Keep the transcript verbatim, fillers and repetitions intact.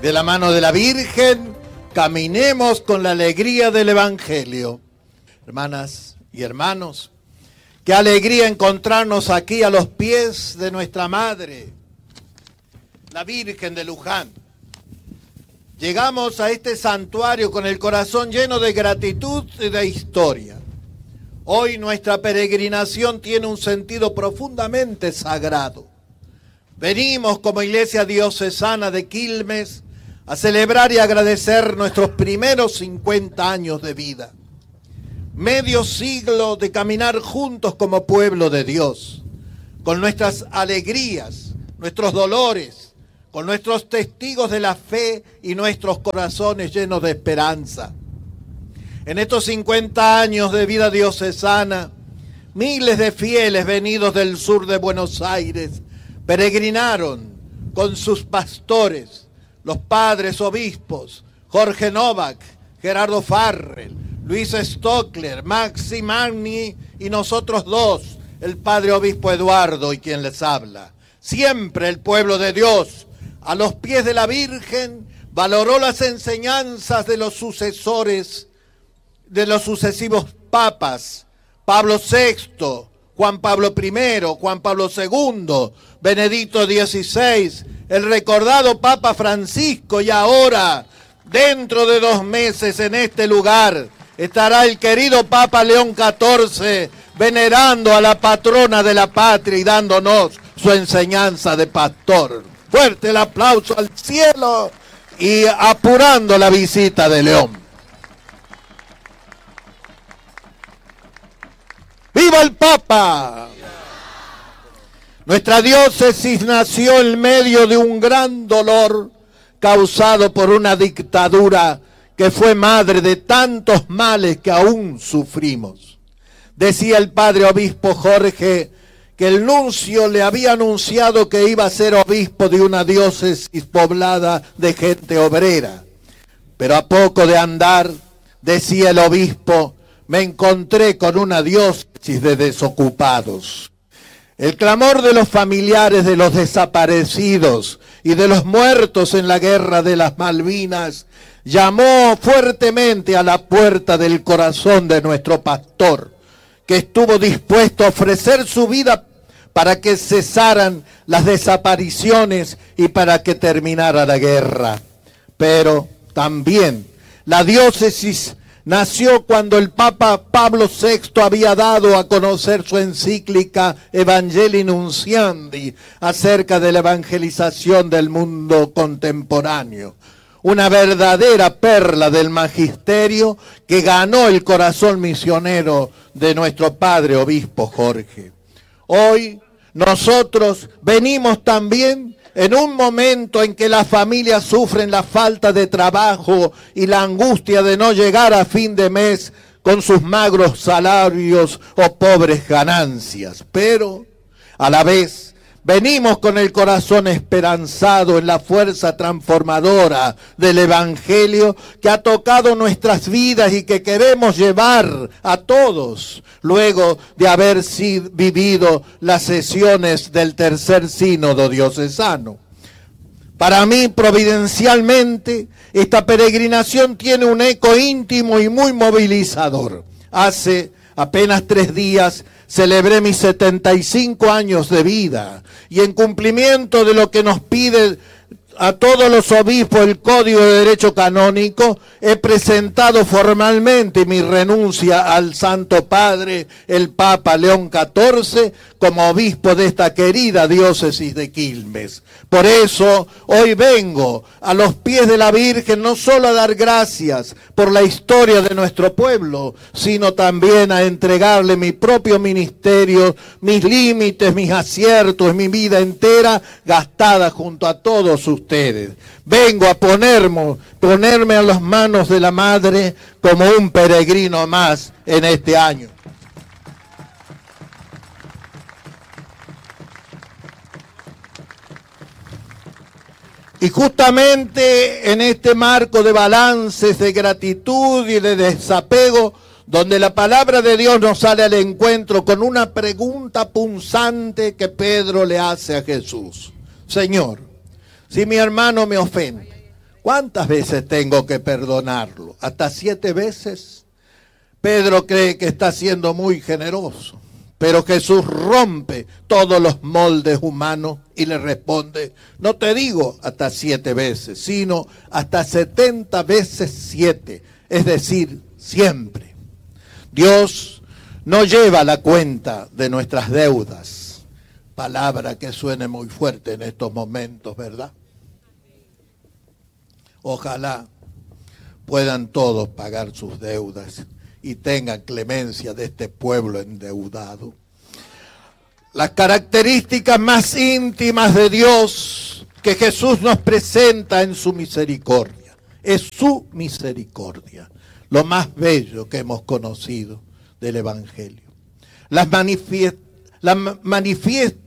De la mano de la Virgen, caminemos con la alegría del Evangelio. Hermanas y hermanos, qué alegría encontrarnos aquí a los pies de nuestra Madre, la Virgen de Luján. Llegamos a este santuario con el corazón lleno de gratitud y de historia. Hoy nuestra peregrinación tiene un sentido profundamente sagrado. Venimos como Iglesia Diocesana de Quilmes a celebrar y agradecer nuestros primeros cincuenta años de vida. Medio siglo de caminar juntos como pueblo de Dios, con nuestras alegrías, nuestros dolores, con nuestros testigos de la fe y nuestros corazones llenos de esperanza. En estos cincuenta años de vida diocesana, miles de fieles venidos del sur de Buenos Aires peregrinaron con sus pastores, los padres obispos, Jorge Novak, Gerardo Farrell, Luis Stockler, Maxi Magni y nosotros dos, el padre obispo Eduardo y quien les habla. Siempre el pueblo de Dios, a los pies de la Virgen, valoró las enseñanzas de los sucesores, de los sucesivos papas, Pablo sexto, Juan Pablo primero, Juan Pablo segundo, Benedicto dieciséis, el recordado Papa Francisco, y ahora, dentro de dos meses en este lugar, estará el querido Papa León catorce venerando a la patrona de la patria y dándonos su enseñanza de pastor. Fuerte el aplauso al cielo y apurando la visita de León. ¡Viva el Papa! Nuestra diócesis nació en medio de un gran dolor causado por una dictadura que fue madre de tantos males que aún sufrimos. Decía el padre obispo Jorge que el nuncio le había anunciado que iba a ser obispo de una diócesis poblada de gente obrera. Pero a poco de andar, decía el obispo, me encontré con una diócesis de desocupados. El clamor de los familiares de los desaparecidos y de los muertos en la guerra de las Malvinas llamó fuertemente a la puerta del corazón de nuestro pastor, que estuvo dispuesto a ofrecer su vida para que cesaran las desapariciones y para que terminara la guerra. Pero también la diócesis nació cuando el Papa Pablo sexto había dado a conocer su encíclica Evangelii Nunciandi acerca de la evangelización del mundo contemporáneo. Una verdadera perla del magisterio que ganó el corazón misionero de nuestro padre obispo Jorge. Hoy nosotros venimos también en un momento en que las familias sufren la falta de trabajo y la angustia de no llegar a fin de mes con sus magros salarios o pobres ganancias. Pero a la vez venimos con el corazón esperanzado en la fuerza transformadora del Evangelio que ha tocado nuestras vidas y que queremos llevar a todos luego de haber sido, vivido las sesiones del tercer sínodo diocesano. Para mí, providencialmente, esta peregrinación tiene un eco íntimo y muy movilizador. Hace apenas tres días celebré mis setenta y cinco años de vida y en cumplimiento de lo que nos pide a todos los obispos el Código de Derecho Canónico, he presentado formalmente mi renuncia al Santo Padre, el Papa León catorce, como obispo de esta querida diócesis de Quilmes. Por eso, hoy vengo a los pies de la Virgen no solo a dar gracias por la historia de nuestro pueblo, sino también a entregarle mi propio ministerio, mis límites, mis aciertos, mi vida entera gastada junto a todos ustedes. Vengo a ponerme, ponerme a las manos de la Madre como un peregrino más en este año. Y justamente en este marco de balances, de gratitud y de desapego, donde la palabra de Dios nos sale al encuentro con una pregunta punzante que Pedro le hace a Jesús. Señor, si mi hermano me ofende, ¿Cuántas veces tengo que perdonarlo? ¿Hasta siete veces? Pedro cree que está siendo muy generoso, pero Jesús rompe todos los moldes humanos y le responde, no te digo hasta siete veces, sino hasta setenta veces siete, es decir, siempre. Dios no lleva la cuenta de nuestras deudas, palabra que suene muy fuerte en estos momentos, ¿verdad? Ojalá puedan todos pagar sus deudas y tengan clemencia de este pueblo endeudado. Las características más íntimas de Dios que Jesús nos presenta en su misericordia, es su misericordia, lo más bello que hemos conocido del Evangelio. Las manifiesta, la manifiesta